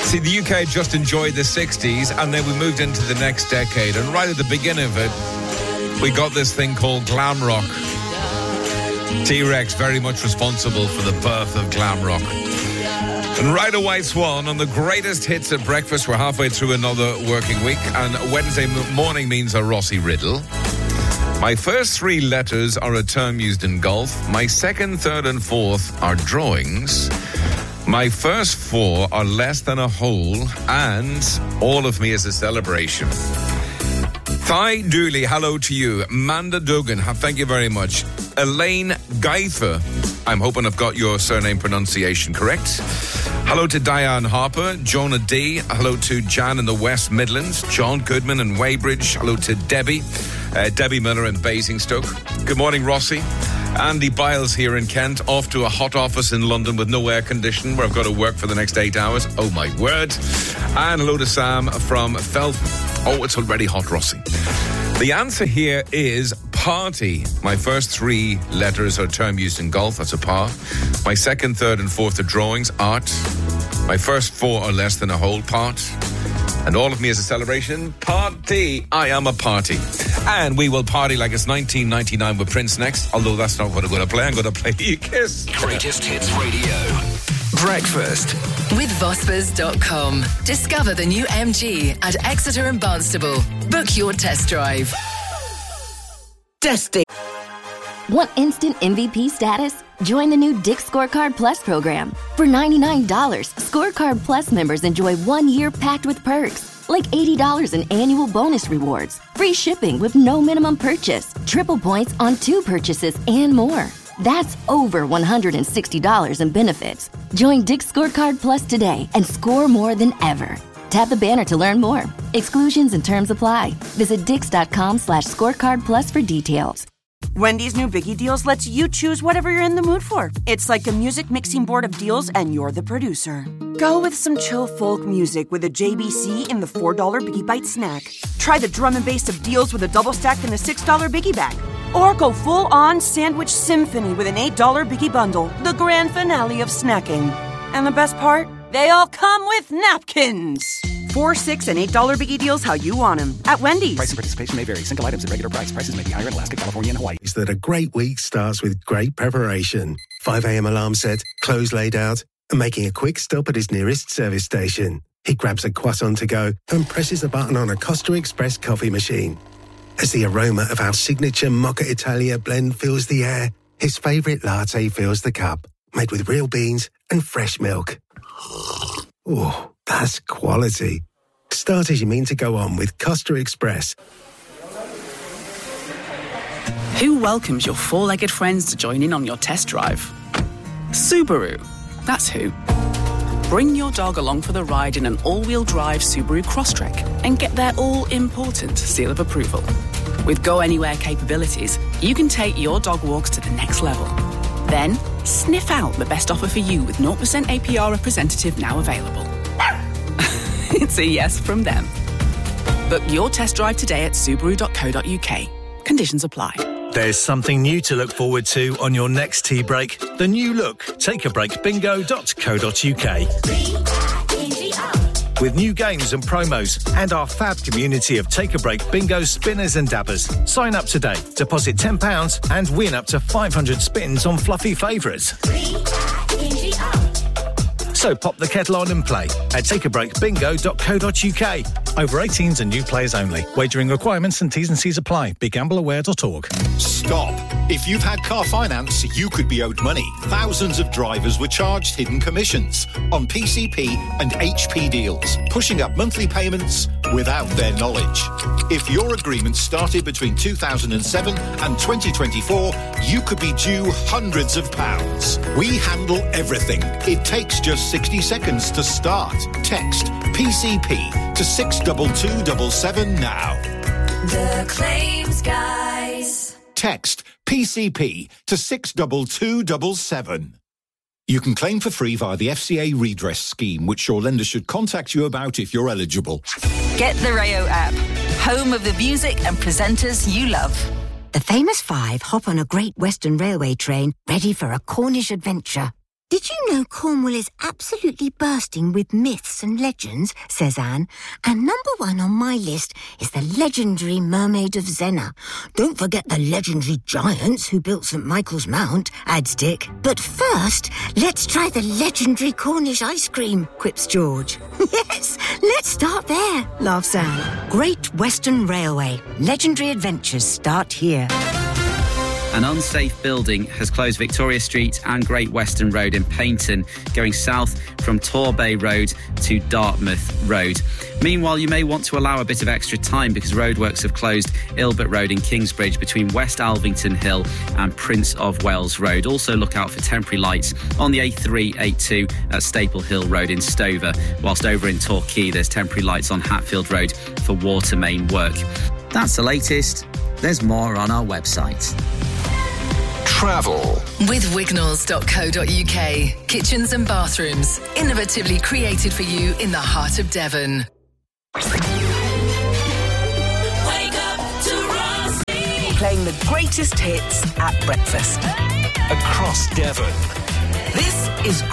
See, the UK just enjoyed the 60s, and then we moved into the next decade. And right at the beginning of it, we got this thing called glam rock. T-Rex very much responsible for the birth of glam rock. And Ride a White Swan on the greatest hits at breakfast. We're halfway through another working week, and Wednesday morning means a Rossi riddle. My first three letters are a term used in golf. My second, third, and fourth are drawings. My first four are less than a hole, and all of me is a celebration. Thai Dooley, hello to you. Manda Dugan, thank you very much. Elaine Geither, I'm hoping I've got your surname pronunciation correct. Hello to Diane Harper. Jonah D. Hello to Jan in the West Midlands. John Goodman in Weybridge. Hello to Debbie. Debbie Miller in Basingstoke. Good morning, Rossi. Andy Biles here in Kent, off to a hot office in London with no air condition, where I've got to work for the next 8 hours. Oh, my word. And hello to Sam from Felth. Oh, it's already hot, Rossi. The answer here is party. My first three letters are a term used in golf. That's a par. My second, third, and fourth are drawings, art. My first four are less than a whole, part. And all of me is a celebration. Party. I am a party. And we will party like it's 1999 with Prince next. Although that's not what I'm going to play. I'm going to play You Kiss. Greatest Hits Radio. Breakfast. With Vospers.com. Discover the new MG at Exeter and Barnstable. Book your test drive. Testing. Want instant MVP status? Join the new Dick's Scorecard Plus program. For $99, Scorecard Plus members enjoy 1 year packed with perks, like $80 in annual bonus rewards, free shipping with no minimum purchase, triple points on 2 purchases, and more. That's over $160 in benefits. Join Dick's Scorecard Plus today and score more than ever. Tap the banner to learn more. Exclusions and terms apply. Visit dix.com/scorecard plus for details. Wendy's new Biggie Deals lets you choose whatever you're in the mood for. It's like a music mixing board of deals, and you're the producer. Go with some chill folk music with a JBC in the $4 Biggie Bite snack. Try the drum and bass of deals with a double stack in the $6 Biggie Bag. Or go full-on sandwich symphony with an $8 Biggie Bundle, the grand finale of snacking. And the best part? They all come with napkins. $4, $6, and $8 Biggie Deals how you want them. At Wendy's. Price and participation may vary. Single items at regular price. Prices may be higher in Alaska, California, and Hawaii. Is that a great week starts with great preparation. 5 a.m. alarm set, clothes laid out, and making a quick stop at his nearest service station. He grabs a croissant to go and presses a button on a Costa Express coffee machine. As the aroma of our signature Mocha Italia blend fills the air, his favourite latte fills the cup, made with real beans and fresh milk. Oh, that's quality. Start as you mean to go on with Costa Express. Who welcomes your four-legged friends to join in on your test drive? Subaru. That's who. Bring your dog along for the ride in an all-wheel drive Subaru Crosstrek and get their all-important seal of approval. With Go Anywhere capabilities, you can take your dog walks to the next level. Then, sniff out the best offer for you with 0% APR representative now available. It's a yes from them. Book your test drive today at Subaru.co.uk. Conditions apply. There's something new to look forward to on your next tea break. The new look, takeabreakbingo.co.uk. With new games and promos and our fab community of Take a Break Bingo spinners and dabbers. Sign up today, deposit £10 and win up to 500 spins on fluffy favourites. So pop the kettle on and play at takeabreakbingo.co.uk. Over 18s and new players only. Wagering requirements and T's and C's apply. BeGambleAware.org. Stop. If you've had car finance, you could be owed money. Thousands of drivers were charged hidden commissions on PCP and HP deals, pushing up monthly payments without their knowledge. If your agreement started between 2007 and 2024, you could be due hundreds of pounds. We handle everything. It takes just 60 seconds to start. Text PCP to 62277 now. The Claims Guys. Text PCP to 62277. You can claim for free via the FCA redress scheme, which your lender should contact you about if you're eligible. Get the Rayo app, home of the music and presenters you love. The famous five hop on a Great Western Railway train ready for a Cornish adventure. Did you know Cornwall is absolutely bursting with myths and legends, says Anne, and number one on my list is the legendary Mermaid of Zena. Don't forget the legendary giants who built St Michael's Mount, adds Dick. But first, let's try the legendary Cornish ice cream, quips George. Yes, let's start there, laughs Anne. Great Western Railway. Legendary adventures start here. An unsafe building has closed Victoria Street and Great Western Road in Paignton, going south from Torbay Road to Dartmouth Road. Meanwhile, you may want to allow a bit of extra time because roadworks have closed Ilbert Road in Kingsbridge between West Alvington Hill and Prince of Wales Road. Also look out for temporary lights on the A3, A2 at Staple Hill Road in Stover, whilst over in Torquay there's temporary lights on Hatfield Road for water main work. That's the latest. There's more on our website. Travel with Wignalls.co.uk. Kitchens and bathrooms, innovatively created for you in the heart of Devon. Wake up to Rossi. Playing the greatest hits at breakfast. across Devon. This is